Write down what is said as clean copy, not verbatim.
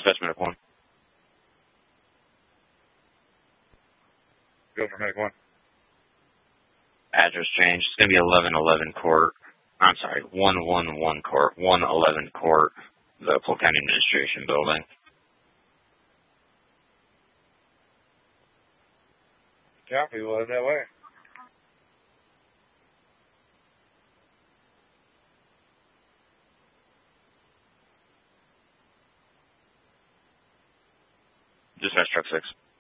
Dispatch Medic 1. Go for Medic 1. Address change. It's going to be 1111 Court. I'm sorry, 111 Court. 111 Court, the Polk County Administration Building. Copy, we'll head that way. Dispatch Truck 6.